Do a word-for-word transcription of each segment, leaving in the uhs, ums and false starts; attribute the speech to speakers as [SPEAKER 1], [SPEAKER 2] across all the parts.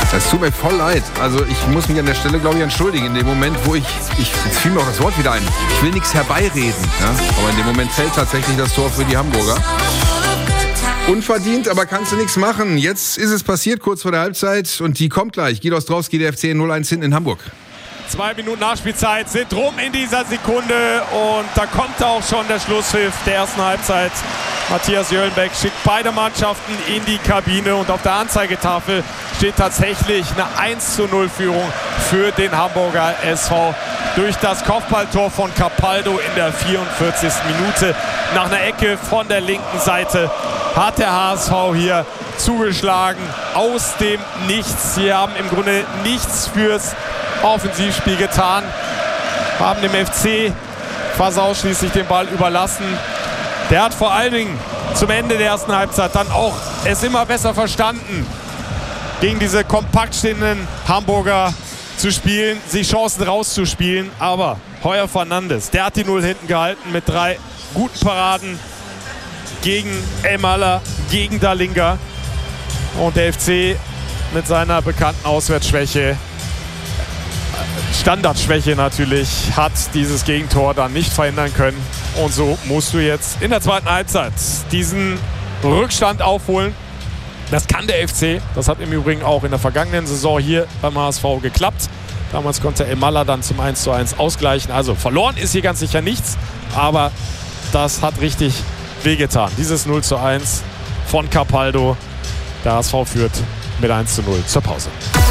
[SPEAKER 1] Das tut mir voll leid. Also ich muss mich an der Stelle, glaube ich, entschuldigen. In dem Moment, wo ich, ich jetzt fiel mir auch das Wort wieder ein, ich will nichts herbeireden. Ja? Aber in dem Moment fällt tatsächlich das Tor für die Hamburger. Unverdient, aber kannst du nichts machen. Jetzt ist es passiert, kurz vor der Halbzeit. Und die kommt gleich. Guido Ostrowski, der F C null eins hinten in Hamburg.
[SPEAKER 2] Zwei Minuten Nachspielzeit sind rum in dieser Sekunde. Und da kommt auch schon der Schlusspfiff der ersten Halbzeit. Matthias Jöllenbeck schickt beide Mannschaften in die Kabine. Und auf der Anzeigetafel steht tatsächlich eine eins zu null Führung für den Hamburger S V. Durch das Kopfballtor von Capaldo in der vierundvierzigsten Minute. Nach einer Ecke von der linken Seite hat der H S V hier zugeschlagen. Aus dem Nichts. Sie haben im Grunde nichts fürs Offensivspiel getan. Haben dem F C fast ausschließlich den Ball überlassen. Der hat vor allen Dingen zum Ende der ersten Halbzeit dann auch es immer besser verstanden, gegen diese kompakt stehenden Hamburger zu spielen, sich Chancen rauszuspielen. Aber Heuer Fernandes, der hat die Null hinten gehalten mit drei guten Paraden gegen Elmaler, gegen Dalinga. Und der F C mit seiner bekannten Auswärtsschwäche, Standardschwäche natürlich, hat dieses Gegentor dann nicht verhindern können. Und so musst du jetzt in der zweiten Halbzeit diesen Rückstand aufholen. Das kann der F C. Das hat im Übrigen auch in der vergangenen Saison hier beim H S V geklappt. Damals konnte Elmaler dann zum eins zu eins ausgleichen. Also verloren ist hier ganz sicher nichts. Aber das hat richtig wehgetan. Dieses null zu eins von Capaldo. Der H S V führt mit eins zu null zur Pause.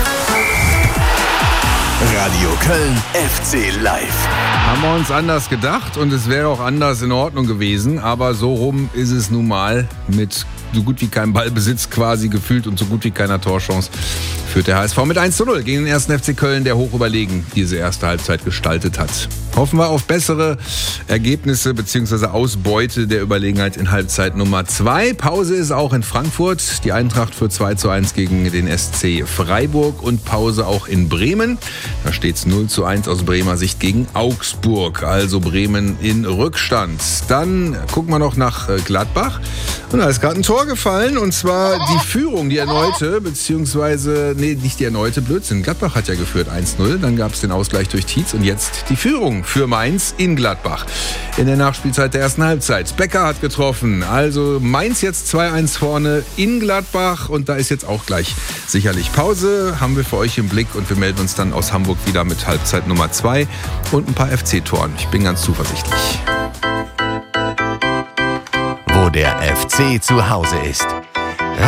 [SPEAKER 3] Radio Köln F C Live.
[SPEAKER 1] Haben wir uns anders gedacht und es wäre auch anders in Ordnung gewesen. Aber so rum ist es nun mal mit so gut wie keinem Ballbesitz quasi gefühlt und so gut wie keiner Torchance. Führt der H S V mit eins zu null gegen den ersten F C Köln, der hoch überlegen diese erste Halbzeit gestaltet hat. Hoffen wir auf bessere Ergebnisse bzw. Ausbeute der Überlegenheit in Halbzeit Nummer zwei. Pause ist auch in Frankfurt. Die Eintracht führt zwei zu eins gegen den S C Freiburg und Pause auch in Bremen. Da steht es null zu eins aus Bremer Sicht gegen Augsburg. Also Bremen in Rückstand. Dann gucken wir noch nach Gladbach. Und da ist gerade ein Tor gefallen und zwar die Führung, die erneute, beziehungsweise, nee, nicht die erneute, Blödsinn. Gladbach hat ja geführt eins null, dann gab es den Ausgleich durch Tietz und jetzt die Führung für Mainz in Gladbach. In der Nachspielzeit der ersten Halbzeit. Becker hat getroffen, also Mainz jetzt zwei eins vorne in Gladbach und da ist jetzt auch gleich sicherlich Pause, haben wir für euch im Blick und wir melden uns dann aus Hamburg wieder mit Halbzeit Nummer zwei und ein paar F C-Toren. Ich bin ganz zuversichtlich.
[SPEAKER 3] Wo der F C zu Hause ist.